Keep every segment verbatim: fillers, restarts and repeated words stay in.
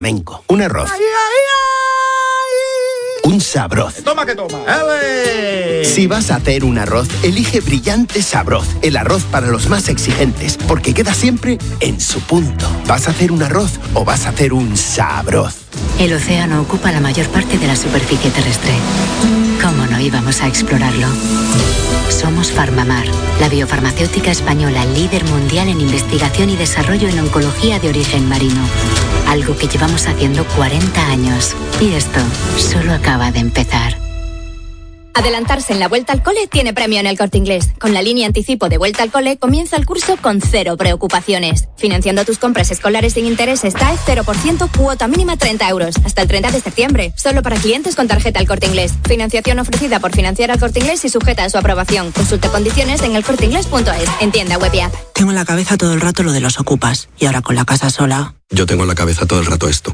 Menco, un arroz, un sabroz. Toma que toma. ¡Ale! Si vas a hacer un arroz, elige Brillante Sabroz, el arroz para los más exigentes, porque queda siempre en su punto. ¿Vas a hacer un arroz o vas a hacer un sabroz? El océano ocupa la mayor parte de la superficie terrestre. ¿Cómo no íbamos a explorarlo? Somos Farmamar, la biofarmacéutica española líder mundial en investigación y desarrollo en oncología de origen marino. Algo que llevamos haciendo cuarenta años. Y esto solo acaba de empezar. Adelantarse en la Vuelta al Cole tiene premio en El Corte Inglés. Con la línea anticipo de Vuelta al Cole comienza el curso con cero preocupaciones. Financiando tus compras escolares sin intereses T A E cero por ciento, cuota mínima treinta euros. Hasta el treinta de septiembre. Solo para clientes con tarjeta El Corte Inglés. Financiación ofrecida por Financiar al Corte Inglés y sujeta a su aprobación. Consulta condiciones en elcorteinglés punto es. En tienda web y app. Tengo en la cabeza todo el rato lo de los ocupas. Y ahora con la casa sola... Yo tengo en la cabeza todo el rato esto.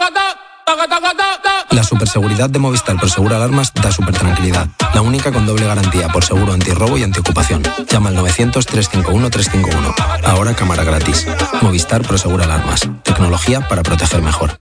La superseguridad de Movistar Prosegura Alarmas da super tranquilidad. La única con doble garantía por seguro antirrobo y antiocupación. Llama al novecientos, trescientos cincuenta y uno, trescientos cincuenta y uno. Ahora cámara gratis. Movistar Prosegura Alarmas. Tecnología para proteger mejor.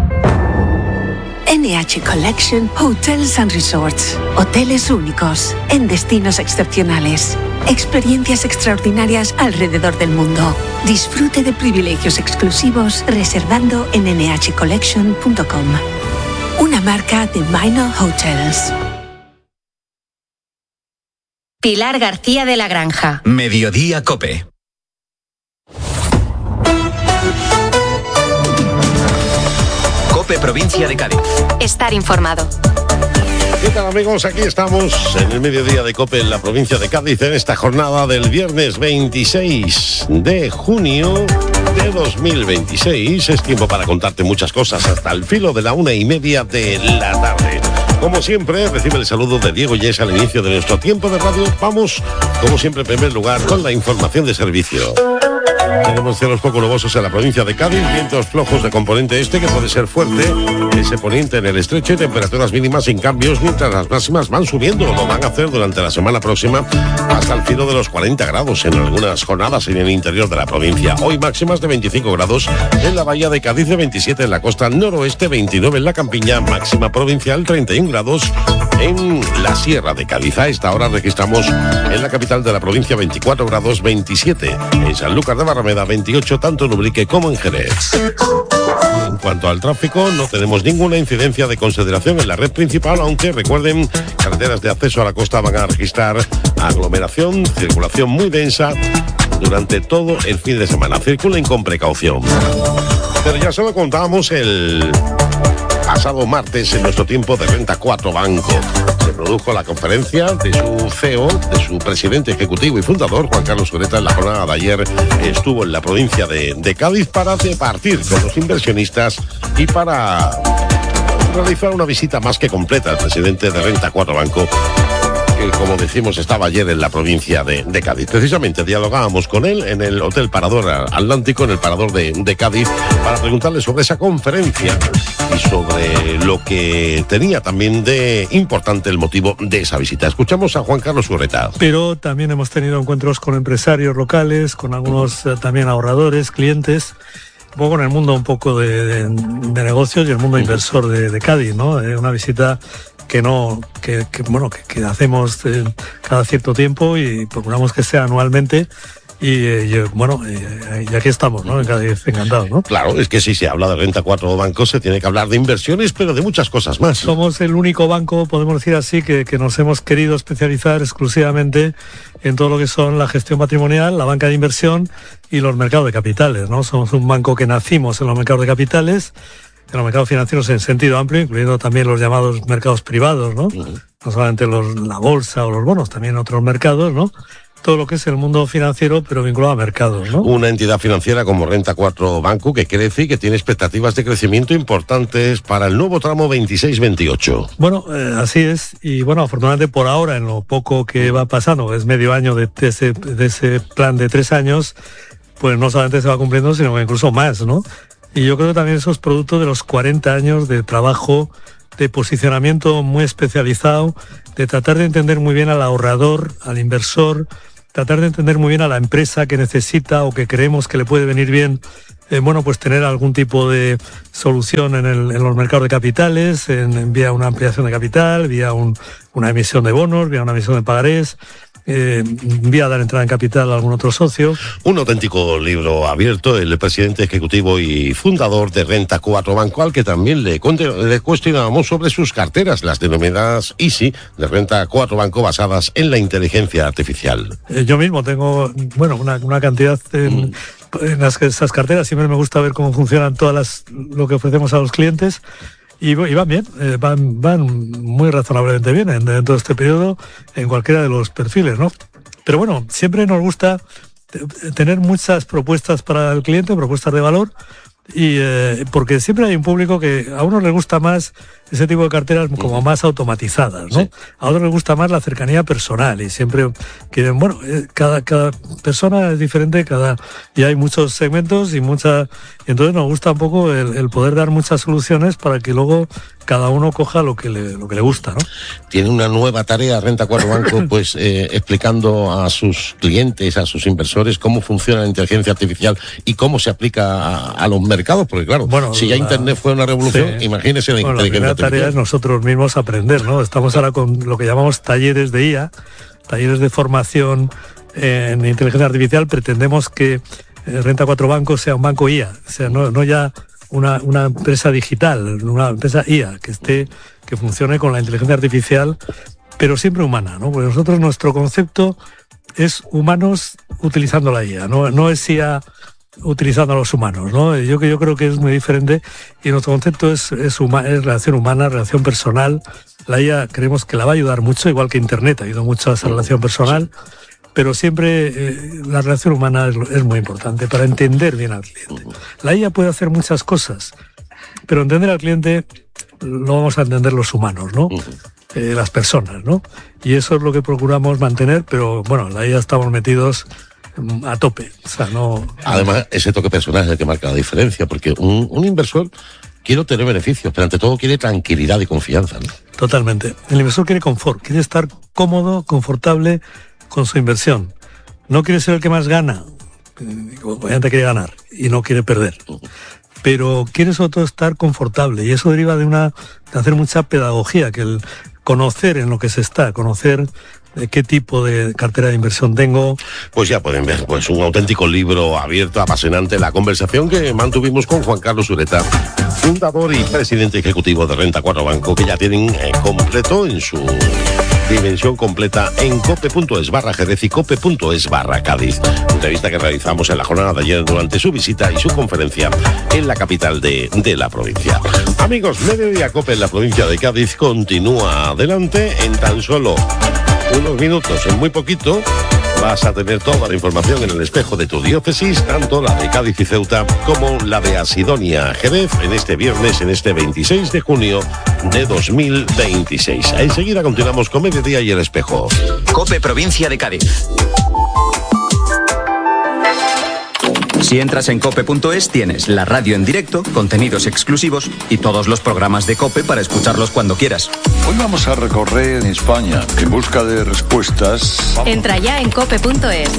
N H Collection Hotels and Resorts. Hoteles únicos, en destinos excepcionales. Experiencias extraordinarias alrededor del mundo. Disfrute de privilegios exclusivos reservando en ene hache collection punto com. Una marca de Minor Hotels. Pilar García de la Granja. Mediodía Cope. Cope Provincia de Cádiz. Estar informado. ¿Qué tal, amigos? Aquí estamos en el mediodía de COPE en la provincia de Cádiz en esta jornada del viernes veintiséis de junio de dos mil veintiséis. Es tiempo para contarte muchas cosas hasta el filo de la una y media de la tarde. Como siempre, recibe el saludo de Diego Yes al inicio de nuestro tiempo de radio. Vamos, como siempre, en primer lugar con la información de servicio. Tenemos cielos poco nubosos en la provincia de Cádiz, vientos flojos de componente este que puede ser fuerte, ese poniente en el estrecho y temperaturas mínimas sin cambios, mientras las máximas van subiendo, lo van a hacer durante la semana próxima hasta el filo de los cuarenta grados en algunas jornadas en el interior de la provincia. Hoy máximas de veinticinco grados en la bahía de Cádiz, de veintisiete en la costa noroeste, veintinueve en la campiña, máxima provincial treinta y un grados en la sierra de Cádiz. A esta hora registramos en la capital de la provincia veinticuatro grados, veintisiete en Sanlúcar de Barrameda, veintiocho tanto en Ubrique como en Jerez. En cuanto al tráfico, no tenemos ninguna incidencia de consideración en la red principal, aunque recuerden, carreteras de acceso a la costa van a registrar aglomeración, circulación muy densa durante todo el fin de semana. Circulen con precaución. Pero ya se lo contábamos el pasado martes en nuestro tiempo de Renta cuatro Banco. Se produjo la conferencia de su C E O, de su presidente ejecutivo y fundador, Juan Carlos Sureta. En la jornada de ayer estuvo en la provincia de, de Cádiz para debatir con los inversionistas y para realizar una visita más que completa al presidente de Renta cuatro Banco, que, como decimos, estaba ayer en la provincia de, de Cádiz. Precisamente dialogábamos con él en el Hotel Parador Atlántico, en el Parador de, de Cádiz, para preguntarle sobre esa conferencia y sobre lo que tenía también de importante el motivo de esa visita. Escuchamos a Juan Carlos Urreta. Pero también hemos tenido encuentros con empresarios locales, con algunos eh, también ahorradores, clientes, un poco en el mundo un poco de, de, de negocios y el mundo inversor de, de Cádiz, ¿no? Eh, una visita que no, que, que bueno, que, que hacemos eh, cada cierto tiempo y procuramos que sea anualmente. Y, eh, y bueno, eh, y aquí estamos, ¿no? En Cádiz, encantados, ¿no? Claro, es que si se habla de Renta cuatro Banco se tiene que hablar de inversiones, pero de muchas cosas más. Somos el único banco, podemos decir así, que, que nos hemos querido especializar exclusivamente en todo lo que son la gestión patrimonial, la banca de inversión y los mercados de capitales, ¿no? Somos un banco que nacimos en los mercados de capitales, en los mercados financieros en sentido amplio, incluyendo también los llamados mercados privados, ¿no? Uh-huh. No solamente los, la bolsa o los bonos, también otros mercados, ¿no? Todo lo que es el mundo financiero, pero vinculado a mercados, ¿no? Una entidad financiera como Renta cuatro Banco que crece y que tiene expectativas de crecimiento importantes para el nuevo tramo veintiséis veintiocho. Bueno, eh, así es. Y bueno, afortunadamente por ahora, en lo poco que va pasando, es medio año de, de, ese, de ese plan de tres años, pues no solamente se va cumpliendo, sino que incluso más, ¿no? Y yo creo que también eso es producto de los cuarenta años de trabajo, de posicionamiento muy especializado, de tratar de entender muy bien al ahorrador, al inversor, tratar de entender muy bien a la empresa que necesita o que creemos que le puede venir bien, eh, bueno, pues tener algún tipo de solución en, el, en los mercados de capitales, en, en vía una ampliación de capital, vía un, una emisión de bonos, vía una emisión de pagarés, Eh, vía dar entrada en capital a algún otro socio. Un auténtico libro abierto, el presidente ejecutivo y fundador de Renta cuatro Banco, al que también le, le cuestionábamos sobre sus carteras, las denominadas Easy de Renta cuatro Banco, basadas en la inteligencia artificial. Eh, yo mismo tengo, bueno, una, una cantidad en, mm. en las, esas carteras. Siempre me gusta ver cómo funcionan todas las, lo que ofrecemos a los clientes. Y, y van bien, eh, van, van muy razonablemente bien en, dentro de este periodo en cualquiera de los perfiles, ¿no? Pero bueno, siempre nos gusta t- tener muchas propuestas para el cliente, propuestas de valor, y eh, porque siempre hay un público que a unos les gusta más ese tipo de carteras como más automatizadas, ¿no? Sí. A otros les gusta más la cercanía personal y siempre quieren, bueno, eh, cada, cada persona es diferente, cada y hay muchos segmentos y mucha, y entonces nos gusta un poco el, el poder dar muchas soluciones para que luego cada uno coja lo que le, lo que le gusta, ¿no? Tiene una nueva tarea Renta cuatro Banco, pues eh, explicando a sus clientes, a sus inversores, cómo funciona la inteligencia artificial y cómo se aplica a, a los mercados, porque claro, bueno, si ya la, Internet fue una revolución, sí. imagínese la bueno, inteligencia la tarea es nosotros mismos aprender, ¿no? Estamos ahora con lo que llamamos talleres de I A, talleres de formación en inteligencia artificial. Pretendemos que Renta cuatro Banco sea un banco I A, o sea, no, no ya una, una empresa digital, una empresa I A que esté, que funcione con la inteligencia artificial, pero siempre humana, ¿no? Porque nosotros, nuestro concepto es humanos utilizando la I A, no, no es I A utilizando a los humanos, ¿no? Yo que yo creo que es muy diferente y nuestro concepto es es, huma, es relación humana, relación personal. La I A creemos que la va a ayudar mucho, igual que Internet ha ayudado mucho a esa relación personal, pero siempre eh, la relación humana es, es muy importante para entender bien al cliente. La I A puede hacer muchas cosas, pero entender al cliente lo vamos a entender los humanos, ¿no? Eh, las personas, ¿no? Y eso es lo que procuramos mantener, pero bueno, la I A estamos metidos a tope, o sea, no... Además, ese toque personal es el que marca la diferencia, porque un, un inversor quiere obtener beneficios, pero ante todo quiere tranquilidad y confianza, ¿no? Totalmente. El inversor quiere confort, quiere estar cómodo, confortable con su inversión. No quiere ser el que más gana, obviamente quiere ganar y no quiere perder. Pero quiere sobre todo estar confortable, y eso deriva de una de hacer mucha pedagogía, que el conocer en lo que se está, conocer de qué tipo de cartera de inversión tengo. Pues ya pueden ver, pues un auténtico libro abierto, apasionante, la conversación que mantuvimos con Juan Carlos Ureta, fundador y presidente ejecutivo de Renta cuatro Banco, que ya tienen eh, completo en su dimensión completa en cope.es barra Jerez y cope.es barra Cádiz. Entrevista que realizamos en la jornada de ayer durante su visita y su conferencia en la capital de, de la provincia. Amigos, Mediodía Cope en la provincia de Cádiz continúa adelante. En tan solo unos minutos, en muy poquito, vas a tener toda la información en el espejo de tu diócesis, tanto la de Cádiz y Ceuta como la de Asidonia Jerez, en este viernes, en este veintiséis de junio de dos mil veintiséis. Enseguida continuamos con Mediodía y el espejo. Cope Provincia de Cádiz. Si entras en cope punto es, tienes la radio en directo, contenidos exclusivos y todos los programas de COPE para escucharlos cuando quieras. Hoy vamos a recorrer España en busca de respuestas. Entra ya en cope punto es.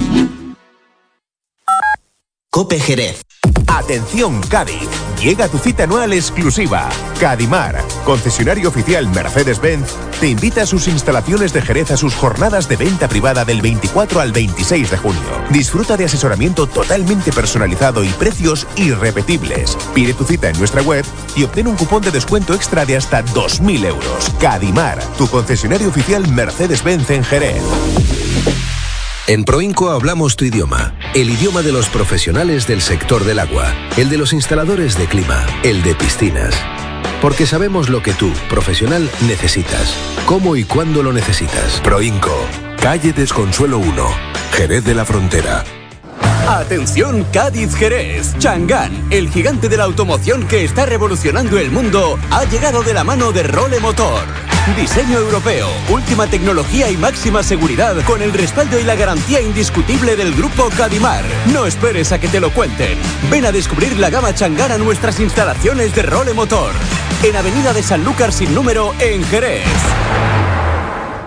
Cope Jerez. Atención Cádiz, llega tu cita anual exclusiva. Cadimar, concesionario oficial Mercedes-Benz, te invita a sus instalaciones de Jerez a sus jornadas de venta privada del veinticuatro al veintiséis de junio. Disfruta de asesoramiento totalmente personalizado y precios irrepetibles. Pide tu cita en nuestra web y obtén un cupón de descuento extra de hasta dos mil euros. Cadimar, tu concesionario oficial Mercedes-Benz en Jerez. En Proinco hablamos tu idioma, el idioma de los profesionales del sector del agua, el de los instaladores de clima, el de piscinas. Porque sabemos lo que tú, profesional, necesitas, cómo y cuándo lo necesitas. Proinco, calle Desconsuelo uno, Jerez de la Frontera. Atención Cádiz Jerez. Chang'an, el gigante de la automoción que está revolucionando el mundo, ha llegado de la mano de Role Motor. Diseño europeo, última tecnología y máxima seguridad con el respaldo y la garantía indiscutible del grupo Cadimar. No esperes a que te lo cuenten. Ven a descubrir la gama Chang'an a nuestras instalaciones de Role Motor. En Avenida de Sanlúcar sin número en Jerez.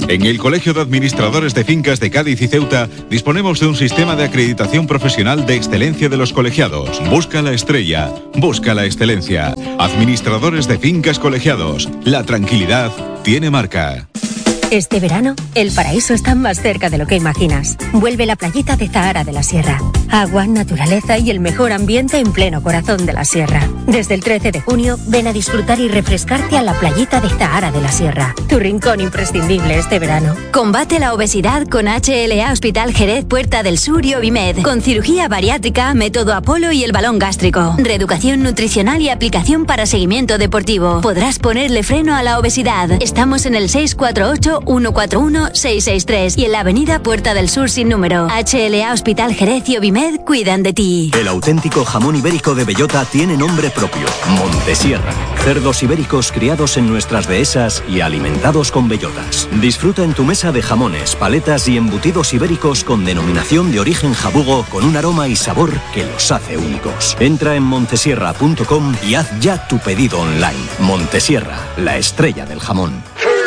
En el Colegio de Administradores de Fincas de Cádiz y Ceuta disponemos de un sistema de acreditación profesional de excelencia de los colegiados. Busca la estrella, busca la excelencia. Administradores de Fincas Colegiados. La tranquilidad tiene marca. Este verano, el paraíso está más cerca de lo que imaginas. Vuelve la playita de Zahara de la Sierra. Agua, naturaleza y el mejor ambiente en pleno corazón de la Sierra. Desde el trece de junio, ven a disfrutar y refrescarte a la playita de Zahara de la Sierra. Tu rincón imprescindible este verano. Combate la obesidad con H L A Hospital Jerez Puerta del Sur y Ovimed. Con cirugía bariátrica, método Apolo y el balón gástrico. Reeducación nutricional y aplicación para seguimiento deportivo. Podrás ponerle freno a la obesidad. Estamos en el seis cuatro ocho, uno cuatro uno, seis seis tres y en la avenida Puerta del Sur sin número. H L A Hospital Jerez y Ovimed cuidan de ti. El auténtico jamón ibérico de bellota tiene nombre propio: Montesierra. Cerdos ibéricos criados en nuestras dehesas y alimentados con bellotas. Disfruta en tu mesa de jamones, paletas y embutidos ibéricos con denominación de origen jabugo, con un aroma y sabor que los hace únicos. Entra en montesierra punto com y haz ya tu pedido online. Montesierra, la estrella del jamón.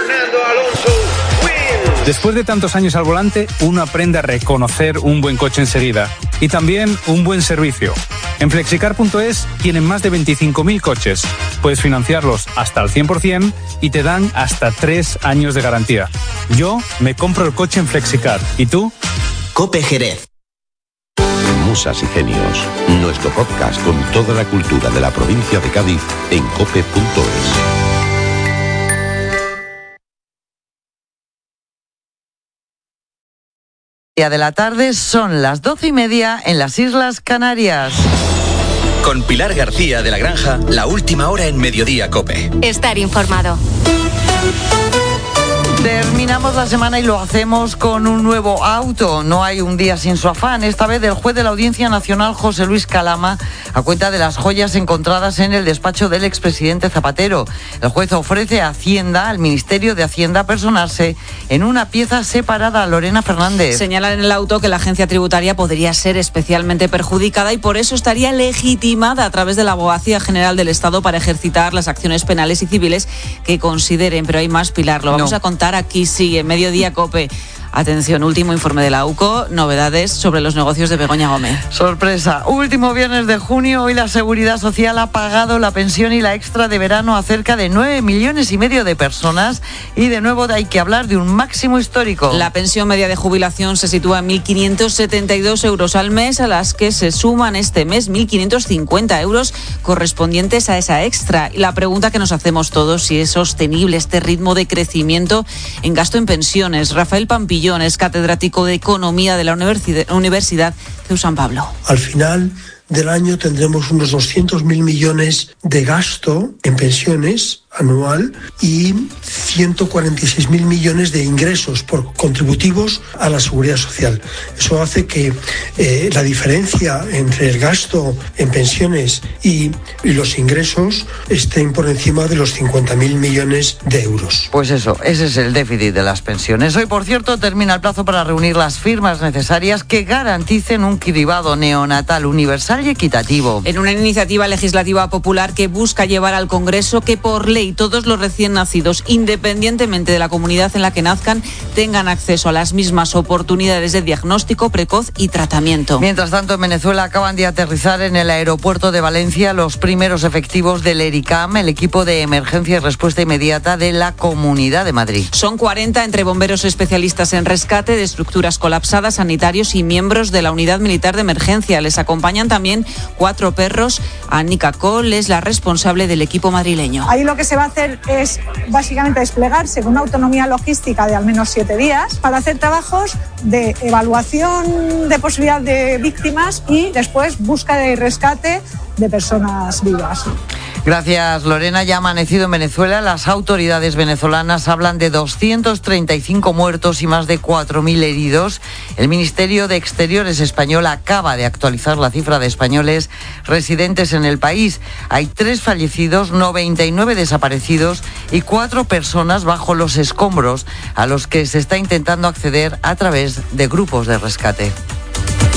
Después de tantos años al volante, uno aprende a reconocer un buen coche enseguida y también un buen servicio. En flexicar punto es tienen más de veinticinco mil coches. Puedes financiarlos hasta el cien por ciento y te dan hasta tres años de garantía. Yo me compro el coche en Flexicar. ¿Y tú? COPE Jerez. Musas y genios. Nuestro podcast con toda la cultura de la provincia de Cádiz en cope punto es. De la tarde son las doce y media en las Islas Canarias. Con Pilar García de la Granja, la última hora en Mediodía COPE. Estar informado. Terminamos la semana y lo hacemos con un nuevo auto. No hay un día sin su afán. Esta vez el juez de la Audiencia Nacional, José Luis Calama, a cuenta de las joyas encontradas en el despacho del expresidente Zapatero. El juez ofrece a Hacienda, al Ministerio de Hacienda, personarse en una pieza separada. Lorena Fernández. Señalan en el auto que la agencia tributaria podría ser especialmente perjudicada y por eso estaría legitimada a través de la Abogacía General del Estado para ejercitar las acciones penales y civiles que consideren. Pero hay más, Pilar. Lo vamos no. a contar aquí, sí, en Mediodía COPE. Atención, último informe de la U C O, novedades sobre los negocios de Begoña Gómez. Sorpresa, último viernes de junio, hoy la Seguridad Social ha pagado la pensión y la extra de verano a cerca de nueve millones y medio de personas y de nuevo hay que hablar de un máximo histórico. La pensión media de jubilación se sitúa en mil quinientos setenta y dos euros al mes, a las que se suman este mes mil quinientos cincuenta euros correspondientes a esa extra. Y la pregunta que nos hacemos todos, si es sostenible este ritmo de crecimiento en gasto en pensiones. Rafael Pampillón es catedrático de Economía de la Universidad, Universidad C E U San Pablo. Al final del año tendremos unos doscientos mil millones de gasto en pensiones anual y ciento cuarenta y seis mil millones de ingresos por contributivos a la seguridad social. Eso hace que eh, la diferencia entre el gasto en pensiones y, y los ingresos estén por encima de los cincuenta mil millones de euros. Pues eso, ese es el déficit de las pensiones. Hoy, por cierto, termina el plazo para reunir las firmas necesarias que garanticen un cribado neonatal universal y equitativo. En una iniciativa legislativa popular que busca llevar al Congreso que por ley todos los recién nacidos, independientemente de la comunidad en la que nazcan, tengan acceso a las mismas oportunidades de diagnóstico precoz y tratamiento. Mientras tanto, en Venezuela acaban de aterrizar en el aeropuerto de Valencia los primeros efectivos del ERICAM, el equipo de emergencia y respuesta inmediata de la Comunidad de Madrid. Son cuarenta entre bomberos especialistas en rescate de estructuras colapsadas, sanitarios y miembros de la Unidad Militar de Emergencia. Les acompañan también cuatro perros. Anika Cole es la responsable del equipo madrileño. Ahí lo que se va a hacer es básicamente desplegarse con una autonomía logística de al menos siete días para hacer trabajos de evaluación de posibilidad de víctimas y después búsqueda y rescate de personas vivas. Gracias, Lorena. Ya ha amanecido en Venezuela. Las autoridades venezolanas hablan de doscientos treinta y cinco muertos y más de cuatro mil heridos. El Ministerio de Exteriores español acaba de actualizar la cifra de españoles residentes en el país. Hay tres fallecidos, noventa y nueve desaparecidos y cuatro personas bajo los escombros a los que se está intentando acceder a través de grupos de rescate.